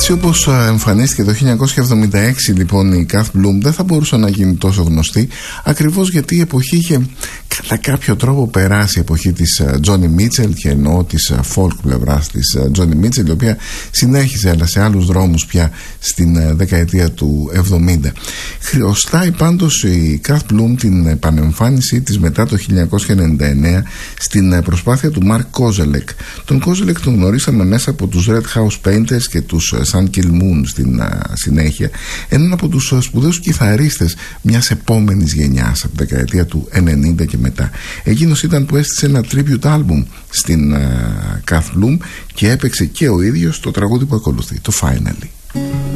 Έτσι όπως εμφανίστηκε το 1976 λοιπόν η Kath Bloom δεν θα μπορούσε να γίνει τόσο γνωστή, ακριβώς γιατί η εποχή είχε κατά κάποιο τρόπο περάσει, η εποχή της Joni Mitchell, και εννοώ της folk πλευράς της Joni Mitchell, η οποία συνέχιζε αλλά σε άλλους δρόμους πια στην δεκαετία του 70. Χρωστάει πάντως η Kath Bloom την επανεμφάνισή της μετά το 1999 στην προσπάθεια του Mark Kozelek. Τον Kozelek τον γνωρίσαμε μέσα από τους Red House Painters και τους Sun Kil Moon στην συνέχεια, έναν από τους σπουδαίους κιθαρίστες μιας επόμενης γενιάς από τη δεκαετία του 90 και μετά. Εκείνος ήταν που έστησε ένα tribute album στην Kath Bloom και έπαιξε και ο ίδιος το τραγούδι που ακολουθεί, το Finally.